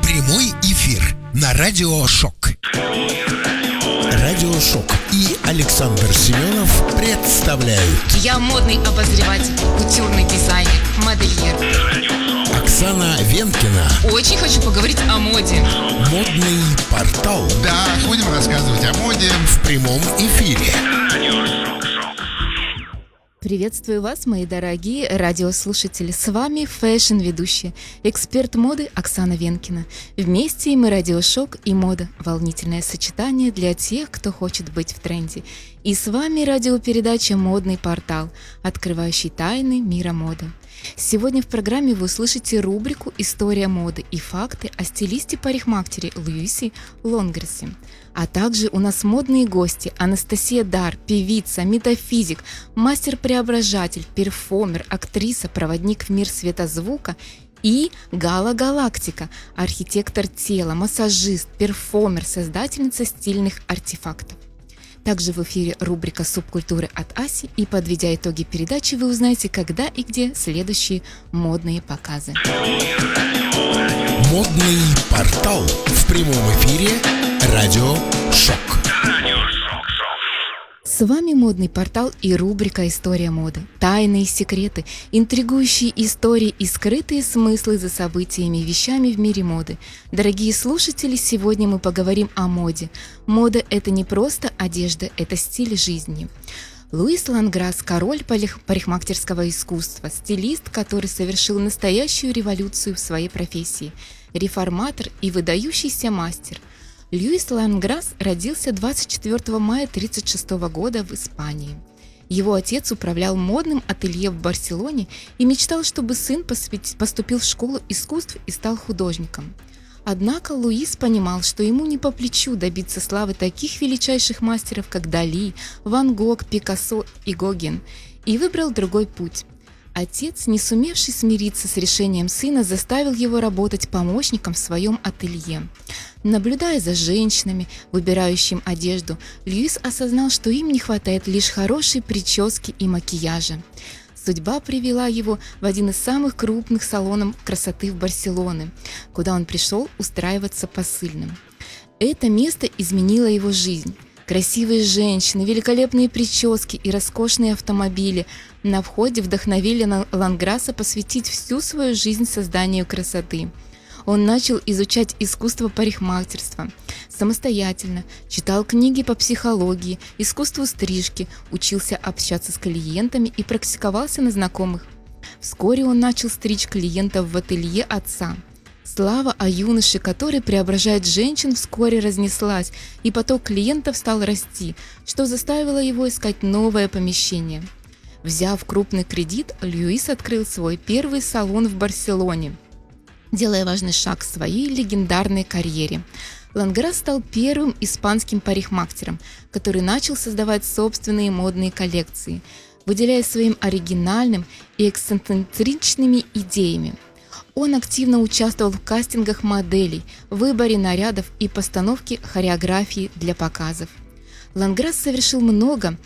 Прямой эфир на Радио Шок. Радио Шок и Александр Семенов представляют. Я модный обозреватель, кутюрный дизайнер, модельер. Оксана Венкина. Очень хочу поговорить о моде. Модный портал. Да, будем рассказывать о моде В прямом эфире. Приветствую вас, мои дорогие радиослушатели. С вами фэшн-ведущая, эксперт моды Оксана Венкина. Вместе мы радиошок и мода. Волнительное сочетание для тех, кто хочет быть в тренде. И с вами радиопередача «Модный портал», открывающий тайны мира моды. Сегодня в программе вы услышите рубрику «История моды» и факты о стилисте-парикмахере Льюисе Лонгрессе. А также у нас модные гости: Анастасия Дар, певица, метафизик, мастер-преображатель, перформер, актриса, проводник в мир светозвука, и Гала Галактика, архитектор тела, массажист, перформер, создательница стильных артефактов. Также в эфире рубрика «Субкультуры» от Аси, и подведя итоги передачи, вы узнаете, когда и где следующие модные показы. Модный портал в прямом эфире Радио Шок. С вами модный портал и рубрика «История моды». Тайны и секреты, интригующие истории и скрытые смыслы за событиями и вещами в мире моды. Дорогие слушатели, сегодня мы поговорим о моде. Мода – это не просто одежда, это стиль жизни. Луис Лонгресс – король парикмахерского искусства, стилист, который совершил настоящую революцию в своей профессии, реформатор и выдающийся мастер. Льюис Лонгресс родился 24 мая 1936 года в Испании. Его отец управлял модным ателье в Барселоне и мечтал, чтобы сын поступил в школу искусств и стал художником. Однако Луис понимал, что ему не по плечу добиться славы таких величайших мастеров, как Дали, Ван Гог, Пикассо и Гоген, и выбрал другой путь. Отец, не сумевший смириться с решением сына, заставил его работать помощником в своем ателье. Наблюдая за женщинами, выбирающими одежду, Льюис осознал, что им не хватает лишь хорошей прически и макияжа. Судьба привела его в один из самых крупных салонов красоты в Барселоне, куда он пришел устраиваться посыльным. Это место изменило его жизнь. Красивые женщины, великолепные прически и роскошные автомобили на входе вдохновили Лонгресса посвятить всю свою жизнь созданию красоты. Он начал изучать искусство парикмахерства самостоятельно, читал книги по психологии, искусству стрижки, учился общаться с клиентами и практиковался на знакомых. Вскоре он начал стричь клиентов в ателье отца. Слава о юноше, который преображает женщин, вскоре разнеслась, и поток клиентов стал расти, что заставило его искать новое помещение. Взяв крупный кредит, Льюис открыл свой первый салон в Барселоне, делая важный шаг в своей легендарной карьере. Лонгресс стал первым испанским парикмахером, который начал создавать собственные модные коллекции, выделяясь своим оригинальным и эксцентричными идеями. Он активно участвовал в кастингах моделей, выборе нарядов и постановке хореографии для показов. Лонгресс совершил много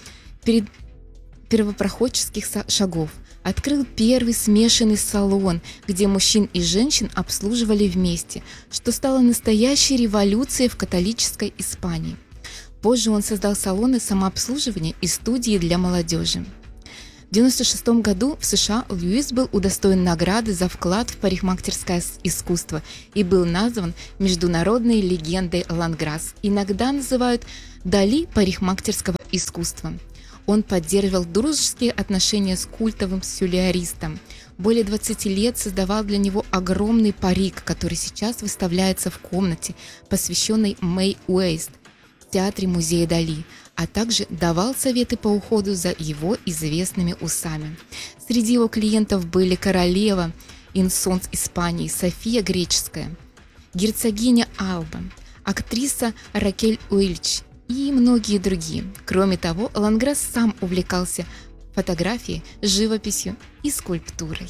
первопроходческих шагов. Открыл первый смешанный салон, где мужчин и женщин обслуживали вместе, что стало настоящей революцией в католической Испании. Позже он создал салоны самообслуживания и студии для молодежи. В 1996 году в США Льюис был удостоен награды за вклад в парикмахерское искусство и был назван международной легендой Лонгресс. Иногда называют Дали парикмахерского искусства. Он поддерживал дружеские отношения с культовым сюрреалистом. Более 20 лет создавал для него огромный парик, который сейчас выставляется в комнате, посвященной Мэй Уэст, в театре музея Дали, а также давал советы по уходу за его известными усами. Среди его клиентов были королева Инсонс Испании София Греческая, герцогиня Алба, актриса Ракель Уильч и многие другие. Кроме того, Лонгресс сам увлекался фотографией, живописью и скульптурой.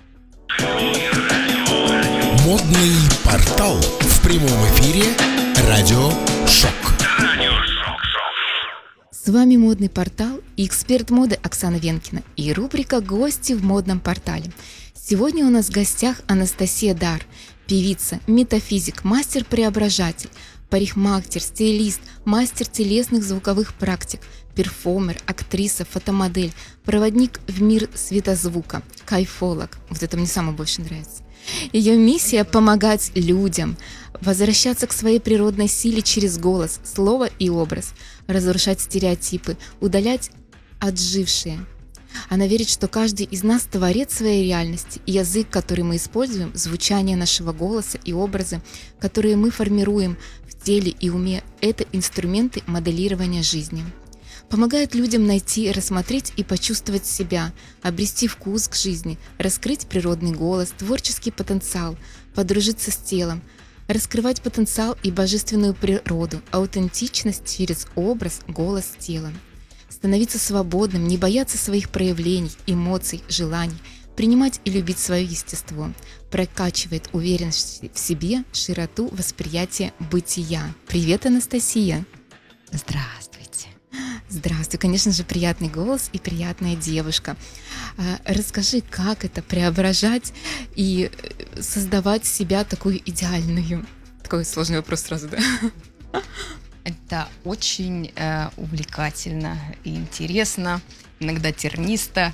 Модный портал в прямом эфире Радио Шок. С вами модный портал и эксперт моды Оксана Венкина и рубрика «Гости в модном портале». Сегодня у нас в гостях Анастасия Дар, певица, метафизик, мастер-преображатель, парикмахер, стилист, мастер телесных звуковых практик, перформер, актриса, фотомодель, проводник в мир светозвука, кайфолог. Вот это мне самое больше нравится. Ее миссия – помогать людям возвращаться к своей природной силе через голос, слово и образ, разрушать стереотипы, удалять отжившие. Она верит, что каждый из нас творец своей реальности, и язык, который мы используем, звучание нашего голоса и образы, которые мы формируем в теле и уме, это инструменты моделирования жизни. Помогает людям найти, рассмотреть и почувствовать себя, обрести вкус к жизни, раскрыть природный голос, творческий потенциал, подружиться с телом, раскрывать потенциал и божественную природу, аутентичность через образ, голос, тело. Становиться свободным, не бояться своих проявлений, эмоций, желаний, принимать и любить свое естество, прокачивает уверенность в себе, широту восприятия бытия. Привет, Анастасия! Здравствуйте. Здравствуй, конечно же, приятный голос и приятная девушка. Расскажи, как это преображать и создавать себя такую идеальную? Такой сложный вопрос сразу, да? Это очень увлекательно и интересно, иногда тернисто.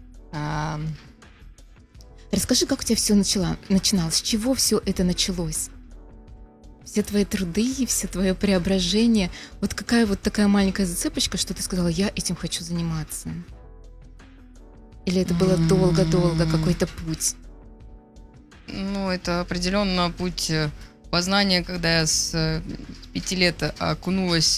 Расскажи, как у тебя все начиналось, с чего все это началось? Все твои труды, все твое преображение. Вот какая вот такая маленькая зацепочка, что ты сказала, я этим хочу заниматься? Или это было долго-долго какой-то путь? Ну, это определенно путь познания, когда я с 5 лет окунулась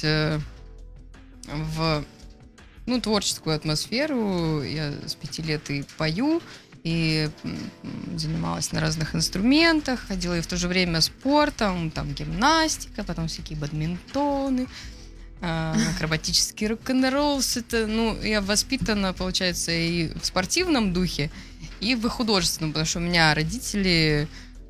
в творческую атмосферу. Я с 5 лет и пою, и занималась на разных инструментах, ходила и в то же время спортом, там гимнастика, потом всякие бадминтоны, акробатический рок-н-ролл. Я воспитана, получается, и в спортивном духе, и в художественном, потому что у меня родители...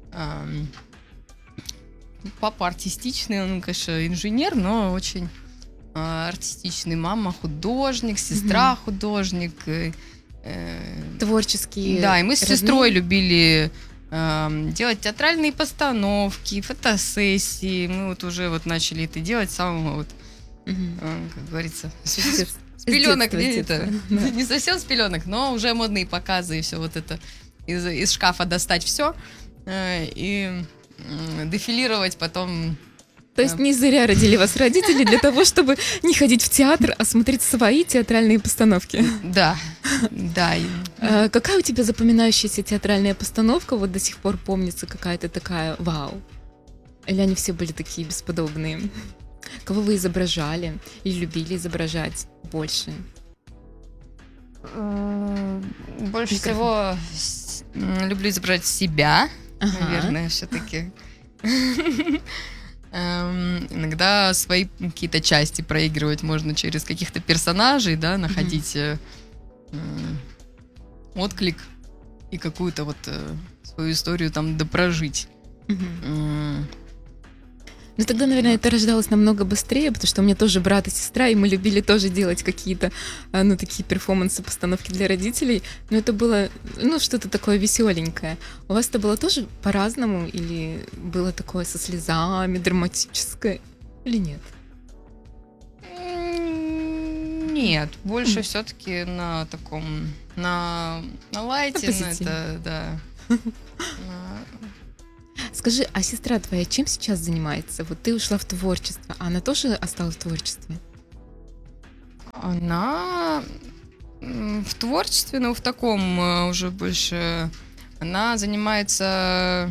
Папа артистичный, он, конечно, инженер, но очень артистичный. Мама художник, сестра художник. Творческие. Да, и мы с сестрой любили делать театральные постановки, фотосессии. Мы вот уже начали это делать с самого, как говорится, с пеленок. Не совсем с пеленок, но уже модные показы и все вот это. Из шкафа достать все. И дефилировать потом. То есть не зря родили вас родители для того, чтобы не ходить в театр, а смотреть свои театральные постановки. Да. Какая у тебя запоминающаяся театральная постановка? Вот до сих пор помнится какая-то такая вау. Или они все были такие бесподобные? Кого вы изображали или любили изображать больше? Больше всего люблю изображать себя. Наверное, все-таки. Иногда свои какие-то части проигрывать можно через каких-то персонажей, да, находить отклик и какую-то свою историю там допрожить. Ну тогда, наверное, это рождалось намного быстрее, потому что у меня тоже брат и сестра, и мы любили тоже делать какие-то, такие перформансы, постановки для родителей. Но это было, что-то такое веселенькое. У вас это было тоже по-разному? Или было такое со слезами, драматическое? Или нет? Нет, больше все-таки на таком, на лайте, на это, да. Скажи, а сестра твоя чем сейчас занимается? Вот ты ушла в творчество, а она тоже осталась в творчестве? Она в творчестве, но в таком уже больше... Она занимается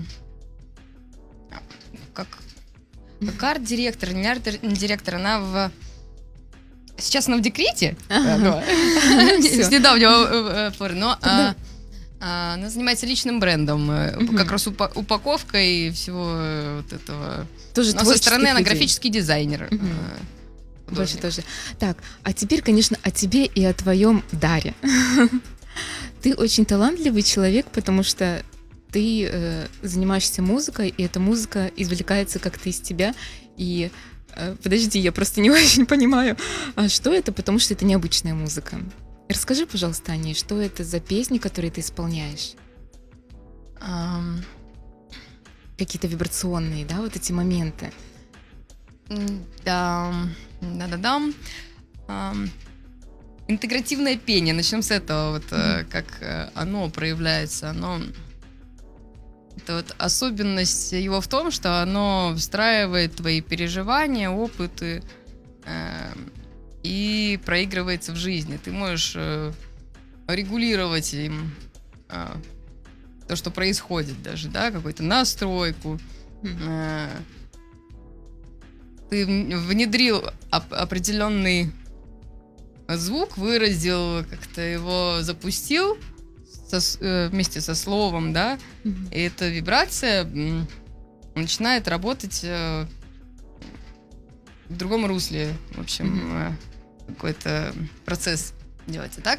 как арт-директор, не арт-директор, она сейчас она в декрете, с недавнего пора, но... Она занимается личным брендом, как раз упаковкой всего вот этого. Тоже но со стороны она графический дизайнер. Больше тоже. Так, а теперь, конечно, о тебе и о твоем даре. Ты очень талантливый человек, потому что ты занимаешься музыкой, и эта музыка извлекается как-то из тебя. И подожди, я просто не очень понимаю, что это, потому что это необычная музыка. Расскажи, пожалуйста, о ней, что это за песни, которые ты исполняешь? какие-то вибрационные, да, вот эти моменты. Да. Интегративное пение. Начнем с этого, вот как оно проявляется. Это вот особенность его в том, что оно встраивает твои переживания, опыты и проигрывается в жизни. Ты можешь регулировать им то, что происходит даже, да, какую-то настройку. Ты внедрил определенный звук, выразил, как-то его запустил вместе со словом, да, и эта вибрация начинает работать в другом русле, в общем, какой-то процесс делается так.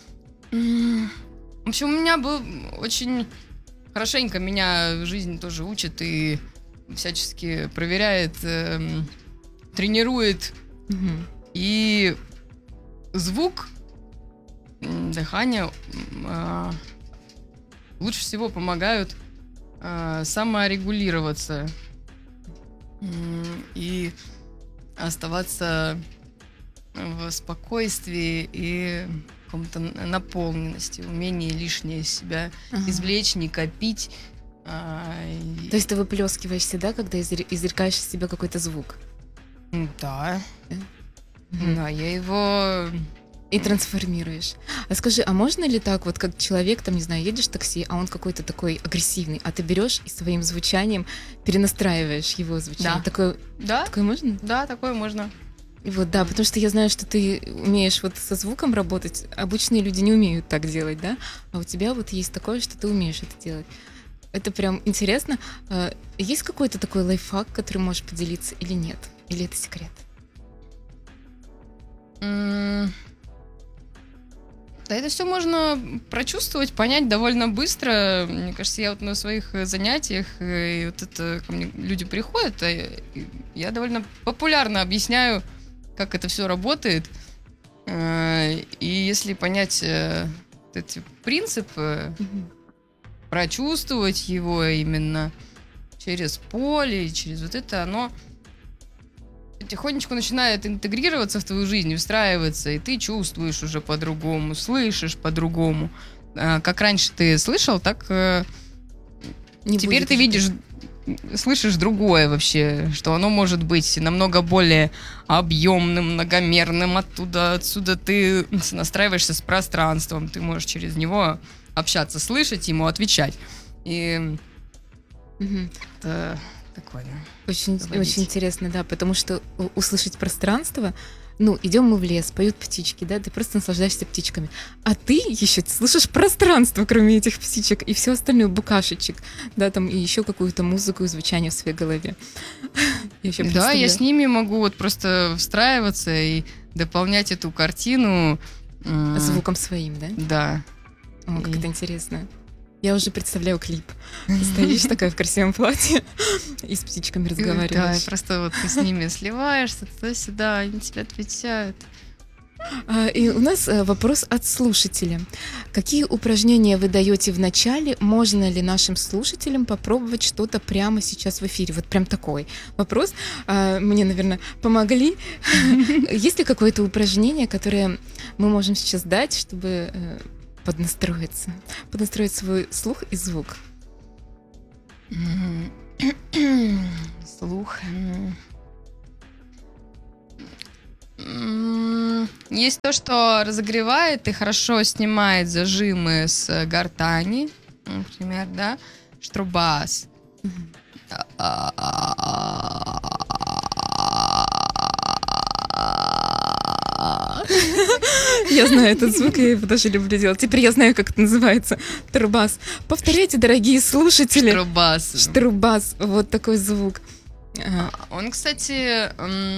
В общем, у меня был очень хорошенько, меня жизнь тоже учит и всячески проверяет, тренирует, и звук, дыхание лучше всего помогают саморегулироваться и оставаться в спокойствии и в каком-то наполненности, умении лишнее из себя извлечь, не копить. То есть ты выплескиваешься, да, когда изрекаешь из себя какой-то звук? Да. Да, я его... И трансформируешь. А скажи, а можно ли так, вот как человек, там, не знаю, едешь в такси, а он какой-то такой агрессивный, а ты берешь и своим звучанием перенастраиваешь его звучание? Да. Такое можно? Да, такое можно. И вот, да, потому что я знаю, что ты умеешь вот со звуком работать. Обычные люди не умеют так делать, да? А у тебя вот есть такое, что ты умеешь это делать. Это прям интересно. Есть какой-то такой лайфхак, который можешь поделиться или нет? Или это секрет? Да, это все можно прочувствовать, понять довольно быстро. Мне кажется, я вот на своих занятиях, и вот это ко мне люди приходят, я довольно популярно объясняю, как это все работает. И если понять вот эти принципы, прочувствовать его именно через поле, через вот это, оно потихонечку начинает интегрироваться в твою жизнь, встраиваться, и ты чувствуешь уже по-другому, слышишь по-другому. Как раньше ты слышал, так теперь ты видишь, слышишь другое вообще, что оно может быть намного более объемным, многомерным. Отсюда ты настраиваешься с пространством, ты можешь через него общаться, слышать ему, отвечать. И это такое. Очень интересно, да, потому что услышать пространство, ну, идем мы в лес, поют птички, да, ты просто наслаждаешься птичками. А ты еще слышишь пространство, кроме этих птичек, и все остальное, букашечек, да, там, и еще какую-то музыку и звучание в своей голове. Да, я с ними могу вот просто встраиваться и дополнять эту картину. Звуком своим, да? Да. О, как это интересно. Я уже представляю клип. Ты стоишь такая в красивом платье и с птичками разговариваешь. Да, и просто вот ты с ними сливаешься туда-сюда, они тебе отвечают. И у нас вопрос от слушателя. Какие упражнения вы даете в начале? Можно ли нашим слушателям попробовать что-то прямо сейчас в эфире? Вот прям такой вопрос. Мне, наверное, помогли. Есть ли какое-то упражнение, которое мы можем сейчас дать, чтобы поднастроить свой слух и звук? Слух. Есть то, что разогревает и хорошо снимает зажимы с гортани, например, да, штрубас. Я знаю этот звук, я его даже люблю делать. Теперь я знаю, как это называется. Трубас. Повторяйте, дорогие слушатели. Штрубас. Штрубас. Вот такой звук. Он, кстати,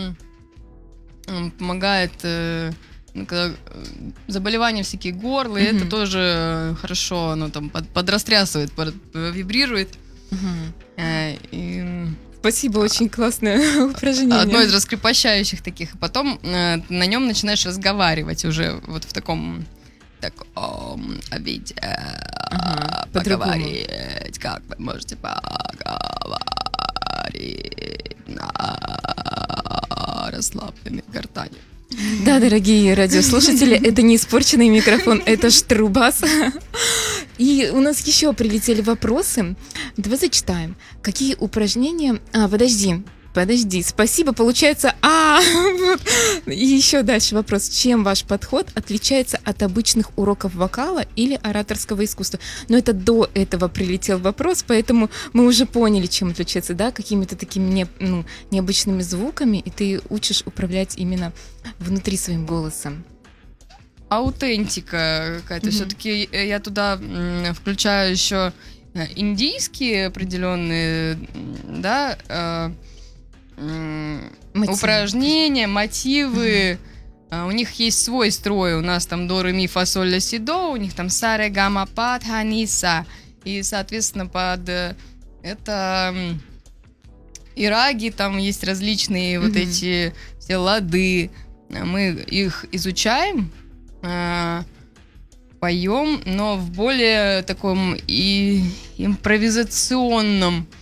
помогает, когда заболевания всякие горла, и это тоже хорошо, оно там подрастрясывает, вибрирует. Спасибо, очень классное упражнение. Одно из раскрепощающих таких. Потом на нем начинаешь разговаривать уже вот в таком виде. по-другому. поговорить, как вы можете поговорить на расслабленной гортани. Да, дорогие радиослушатели, это не испорченный микрофон, это Штрубас. И у нас еще прилетели вопросы. Давай зачитаем. Какие упражнения... Подожди, спасибо, получается... Вот. И еще дальше вопрос. Чем ваш подход отличается от обычных уроков вокала или ораторского искусства? Но это до этого прилетел вопрос, поэтому мы уже поняли, чем отличается, да, какими-то такими необычными звуками, и ты учишь управлять именно внутри своим голосом. Аутентика какая-то. Все-таки я туда включаю еще индийские определенные, да, упражнения, мотивы. У них есть свой строй. У нас там до, ре, ми, фа, соль, ля, си, до. У них там са, ре, га, ма, па, дха, ни, са. И, соответственно, под это и раги, там есть различные вот эти все лады. Мы их изучаем, поем, но в более таком и импровизационном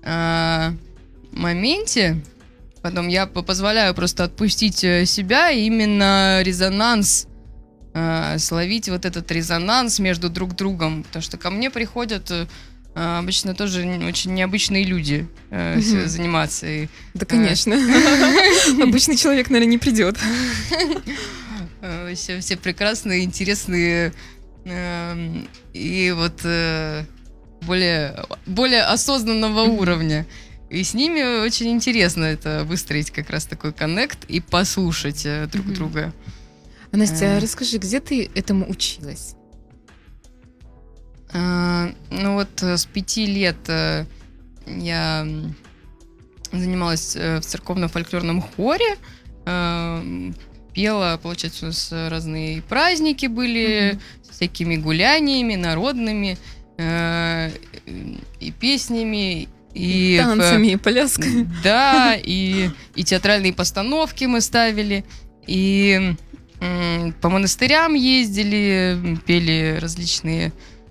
моменте. Потом я позволяю просто отпустить себя и именно резонанс, словить вот этот резонанс между друг другом. Потому что ко мне приходят обычно тоже очень необычные люди заниматься. Да, конечно. Обычный человек, наверное, не придет. Все прекрасные, интересные и вот более осознанного уровня. И с ними очень интересно это выстроить как раз такой коннект и послушать друг друга. Настя, расскажи, где ты этому училась? Ну вот с 5 лет я занималась в церковно-фольклорном хоре, пела, получается, у нас разные праздники были, с всякими гуляниями народными, и песнями, и танцами, и плясками. Да, и театральные постановки мы ставили, и по монастырям ездили, пели различные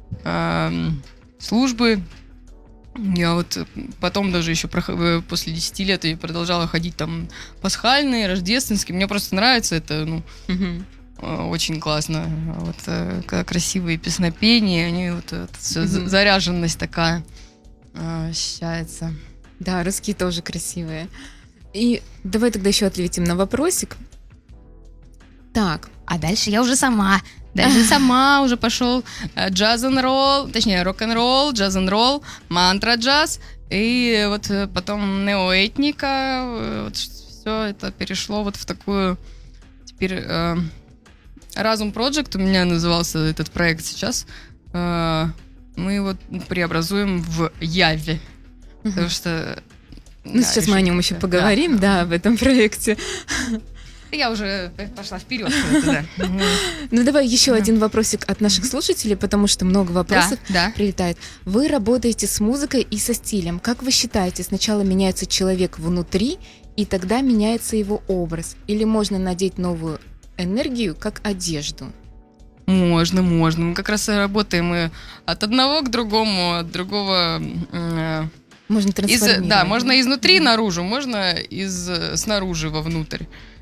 службы. Я вот потом даже еще после 10 лет я продолжала ходить там пасхальные, рождественские. Мне просто нравится это, очень классно. Вот красивые песнопения, они вот заряженность такая ощущается. Да, русские тоже красивые. И давай тогда еще ответим на вопросик. Так. А дальше я уже сама. Дальше сама уже пошел джаз-н-ролл, точнее, рок-н-ролл, джаз-н-ролл, мантра-джаз, и вот потом неоэтника, вот все это перешло вот в такую, теперь Разум Project у меня назывался этот проект сейчас, мы его преобразуем в Яве, потому что... сейчас мы о нем еще поговорим, в этом проекте. Я уже пошла вперед. Ну, давай еще один вопросик от наших слушателей, потому что много вопросов прилетает. Вы работаете с музыкой и со стилем. Как вы считаете, сначала меняется человек внутри, и тогда меняется его образ? Или можно надеть новую энергию, как одежду? Можно. Мы как раз работаем и от одного к другому, от другого... Можно трансформировать. Да, можно изнутри наружу, можно снаружи вовнутрь.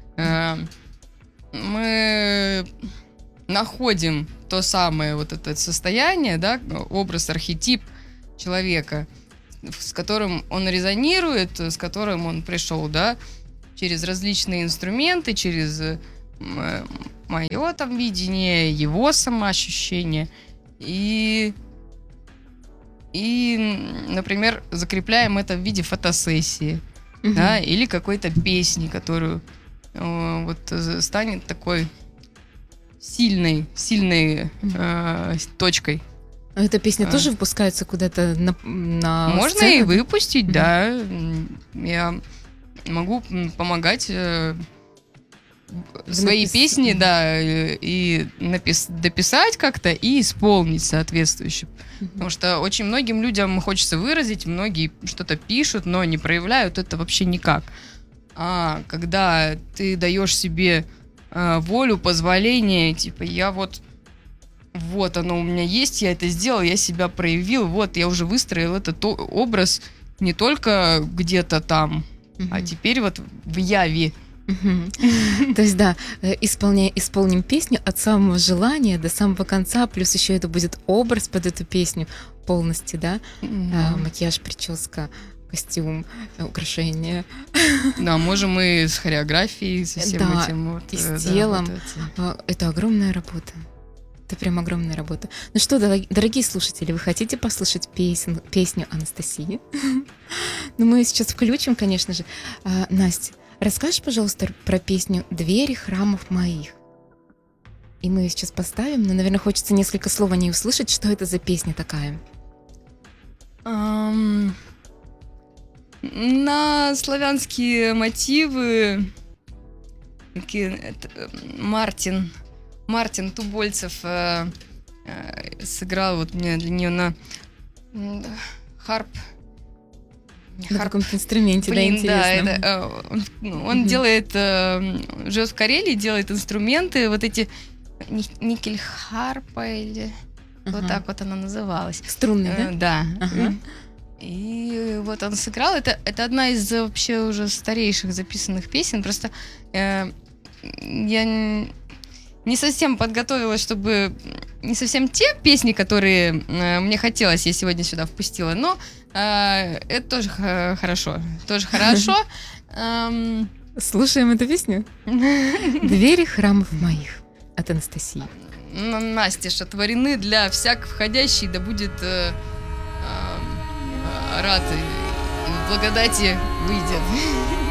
Мы находим то самое вот это состояние, да, образ, архетип человека, с которым он резонирует, с которым он пришел, да, через различные инструменты, через мое там видение, его самоощущение. И, например, закрепляем это в виде фотосессии, да, или какой-то песни, которую вот станет такой сильной точкой. А эта песня тоже выпускается куда-то на можно сцену? И выпустить, да. Я могу помогать свои песни, да, и дописать как-то и исполнить соответствующе. Потому что очень многим людям хочется выразить, многие что-то пишут, но не проявляют это вообще никак. А когда ты даешь себе волю, позволение, типа, я вот вот оно у меня есть, я это сделал, я себя проявил, вот я уже выстроил этот образ не только где-то там, а теперь вот в яве. То есть, да, исполним песню от самого желания до самого конца, плюс еще это будет образ под эту песню полностью, да? Макияж, прическа, костюм, украшения. Да, можем и с хореографией, со всем Да, этим. Вот, и с телом. вот Это огромная работа. Это прям огромная работа. Ну что, дорогие слушатели, вы хотите послушать песню Анастасии? Ну, мы ее сейчас включим, конечно же. Настя, расскажешь, пожалуйста, про песню «Двери храмов моих». И мы ее сейчас поставим, но, наверное, хочется несколько слов о ней услышать. Что это за песня такая? На славянские мотивы Мартин Тубольцев сыграл вот мне для нее на харп. На каком-то инструменте, да, интересно. Да, он делает, живет в Карелии, делает инструменты, вот эти никель-харпа или вот так вот она называлась. Струнный, да? Да. И вот он сыграл. Это одна из вообще уже старейших записанных песен. Просто я не совсем подготовилась, чтобы... Не совсем те песни, которые мне хотелось, я сегодня сюда впустила, но это тоже хорошо. Тоже хорошо. Слушаем эту песню. «Двери храмов моих» от Анастасии. Настежь, отворены для всяк входящий, да будет рад и в благодати выйдет.